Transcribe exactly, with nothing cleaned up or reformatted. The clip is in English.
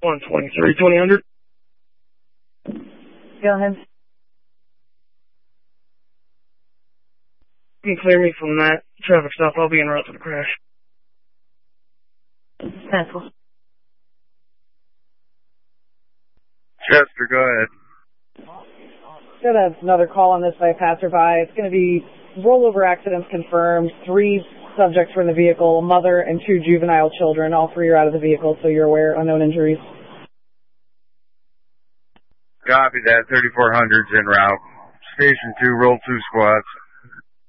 one twenty-three, twenty hundred. Go ahead. You can clear me from that traffic stop. I'll be en route to the crash. Pencil. Chester, go ahead. Got another call on this by a passerby. It's going to be rollover accidents confirmed. Three subjects were in the vehicle, a mother and two juvenile children. All three are out of the vehicle, so you're aware. Unknown injuries. Copy that. thirty-four hundred's en route. Station two, roll two squads.